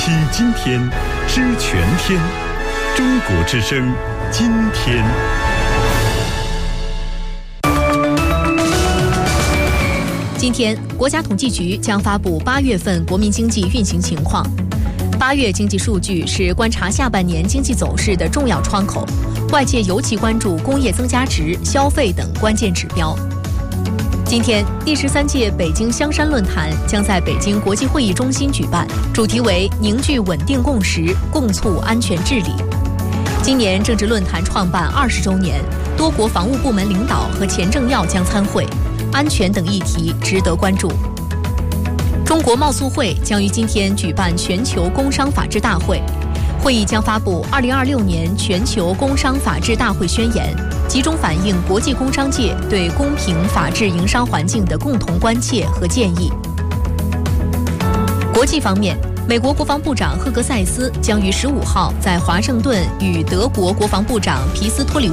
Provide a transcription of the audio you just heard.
听今天，知全天。中国之声，今天。 今天，国家统计局将发布8月份国民经济运行情况。8月经济数据是观察下半年经济走势的重要窗口，外界尤其关注工业增加值、消费等关键指标。今天，第13届北京香山论坛将在北京国际会议中心举办，主题为凝聚稳定共识，共促安全治理。今年政治论坛创办20周年，多国防务部门领导和前政要将参会，安全等议题值得关注。中国贸促会将于今天举办全球工商法治大会，会议将发布2026年全球工商法治大会宣言，集中反映国际工商界对公平法治营商环境的共同关切和建议。国际方面，美国国防部长赫格塞斯将于15号在华盛顿与德国国防部长皮斯托里